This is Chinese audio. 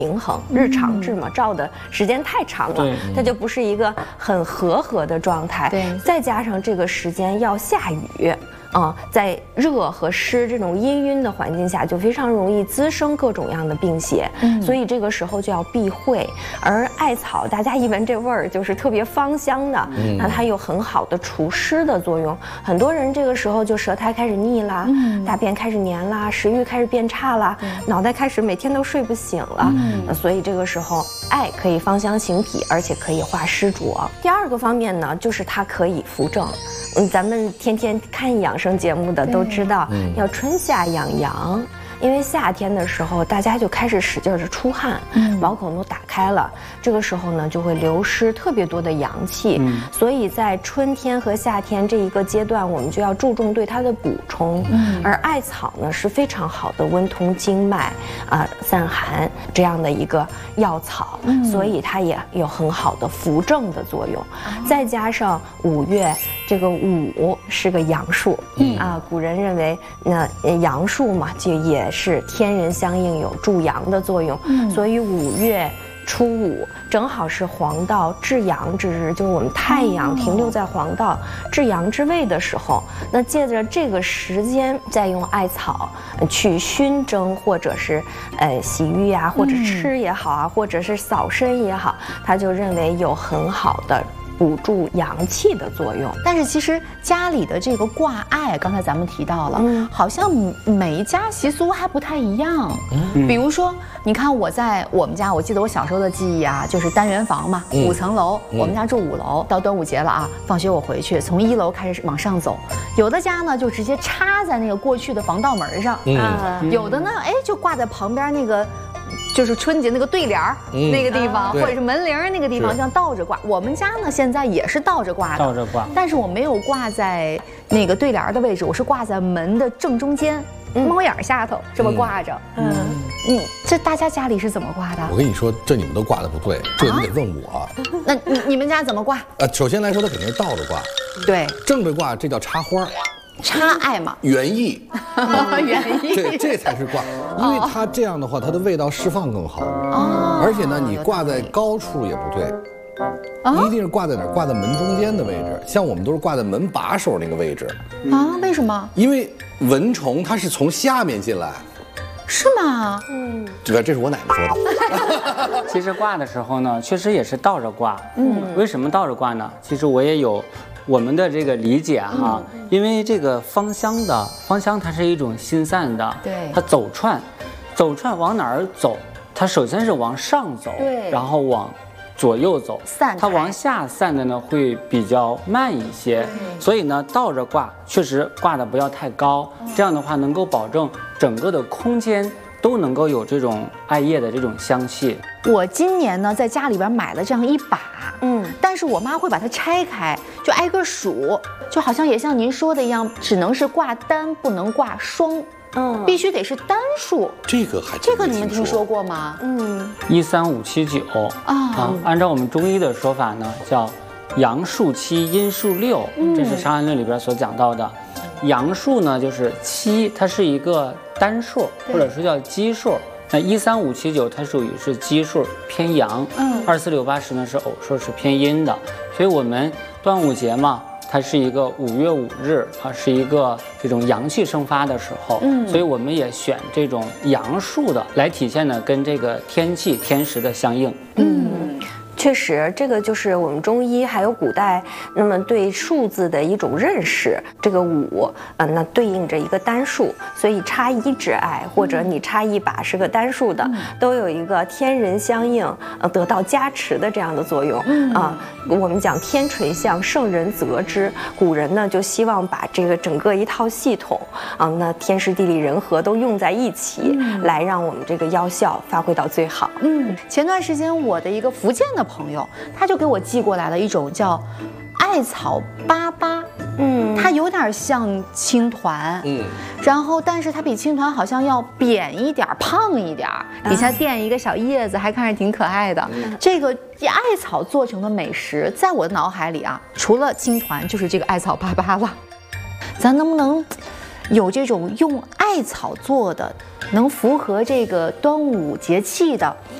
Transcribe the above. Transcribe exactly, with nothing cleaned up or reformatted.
平衡，日长制嘛，照的时间太长了，它就不是一个很和合的状态。对，再加上这个时间要下雨。啊、嗯，在热和湿这种氤氲的环境下，就非常容易滋生各种样的病邪，嗯，所以这个时候就要避讳。而艾草，大家一闻这味儿就是特别芳香的，嗯，那它有很好的除湿的作用。很多人这个时候就舌苔开始腻啦，嗯，大便开始黏啦，食欲开始变差啦，嗯、脑袋开始每天都睡不醒了，嗯，所以这个时候艾可以芳香行脾，而且可以化湿浊。第二个方面呢，就是它可以扶正。嗯，咱们天天看养生节目的都知道，嗯、要春夏养阳。因为夏天的时候，大家就开始使劲的出汗，嗯，毛孔都打开了，这个时候呢就会流失特别多的阳气，嗯，所以在春天和夏天这一个阶段，我们就要注重对它的补充，嗯，而艾草呢是非常好的温通经脉啊、呃、散寒这样的一个药草，嗯，所以它也有很好的扶正的作用，嗯、再加上五月这个五是个阳数，嗯啊，古人认为那阳数嘛就也是天人相应，有助阳的作用，嗯，所以五月初五正好是黄道至阳之日，就是我们太阳停留在黄道至阳之位的时候，那借着这个时间，再用艾草去熏蒸，或者是呃洗浴啊，或者吃也好啊，或者是扫身也好，他就认为有很好的补助阳气的作用。 但是其实家里的这个挂艾，刚才咱们提到了，嗯，好像每一家习俗还不太一样。嗯，比如说，你看我在我们家，我记得我小时候的记忆啊，就是单元房嘛，嗯、五层楼，我们家住五楼。到端午节了啊，放学我回去，从一楼开始往上走，有的家呢就直接插在那个过去的防盗门上，嗯、啊，有的呢，哎，就挂在旁边那个。就是春节那个对联儿、嗯、那个地方，或者是门铃那个地方，像倒着挂。我们家呢现在也是倒着挂的， 倒着挂， 但是我没有挂在那个对联的位置，我是挂在门的正中间，嗯、猫眼下头这么挂着。嗯，你、嗯、这大家家里是怎么挂的？ 我跟你说，这你们都挂的不对，这你得问我。啊、 那你你们家怎么挂？ 呃，首先来说，它肯定是倒着挂。 对， 正着挂这叫插花。 插艾嘛， 原意， 原意， 对，这才是挂，因为它这样的话，它的味道释放更好，哦，而且呢，你挂在高处也不对，哦、一定是挂在哪儿？挂在门中间的位置，像我们都是挂在门把手那个位置， 啊，为什么？ 因为蚊虫它是从下面进来。 是吗？ 嗯，这个这是我奶奶说的。 其实挂的时候呢，确实也是倒着挂。嗯，为什么倒着挂呢？其实我也有我们的这个理解哈，嗯、因为这个芳香的芳香它是一种心散的，对，它走串，走串往哪儿走？它首先是往上走，对，然后往左右走，散它往下散的呢会比较慢一些，所以呢倒着挂确实挂的不要太高，这样的话能够保证整个的空间都能够有这种艾叶的这种香气。 我今年呢在家里边买了这样一把，嗯，但是我妈会把它拆开，就挨个数，就好像也像您说的一样，只能是挂单不能挂双。嗯，必须得是单数。 这个还这个你们听说过吗？ 嗯，一三五七九啊，按照我们中医的说法呢，叫阳数七，阴数六，嗯、这是《伤寒论》里边所讲到的。阳数呢就是七，它是一个单数，或者说叫奇数。那一三五七九它属于是奇数偏阳，嗯，二四六八十呢是偶数是偏阴的。所以我们端午节嘛。它是一个五月五日啊，是一个这种阳气生发的时候，嗯，所以我们也选这种阳数的来体现呢，跟这个天气天时的相应。 嗯，确实，这个就是我们中医还有古代那么对数字的一种认识。这个五，呃，那对应着一个单数，所以插一支艾或者你插一把是个单数的，嗯、都有一个天人相应，呃，得到加持的这样的作用。嗯啊，我们讲天垂象，圣人择之。古人呢就希望把这个整个一套系统啊，那天时地利人和都用在一起，嗯、来让我们这个药效发挥到最好。 嗯，前段时间我的一个福建的朋友，他就给我寄过来了一种叫艾草粑粑。嗯，它有点像青团，嗯，然后但是它比青团好像要扁一点、胖一点，底下垫一个小叶子，还看着挺可爱的。嗯、这个艾草做成的美食，在我的脑海里啊，除了青团就是这个艾草粑粑了。咱能不能有这种用艾草做的，能符合这个端午节气的，